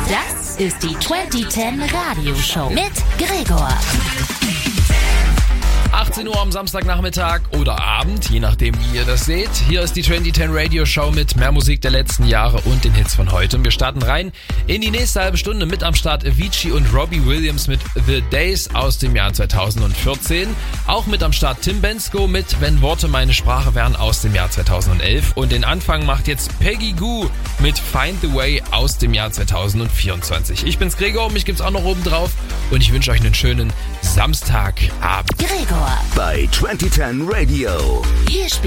Das ist die 2010 Radioshow mit Gregor. 18 Uhr am Samstagnachmittag oder Abend, je nachdem wie ihr das seht. Hier ist die 2010 Radio Show mit mehr Musik der letzten Jahre und den Hits von heute. Und wir starten rein in die nächste halbe Stunde mit am Start Avicii und Robbie Williams mit The Days aus dem Jahr 2014. Auch mit am Start Tim Bendzko mit Wenn Worte meine Sprache wären aus dem Jahr 2011. Und den Anfang macht jetzt Peggy Gou mit Find the Way aus dem Jahr 2024. Ich bin's Gregor, mich gibt's auch noch oben drauf und ich wünsche euch einen schönen Samstagabend. Gregor bei 2010 Radio. Hier spielt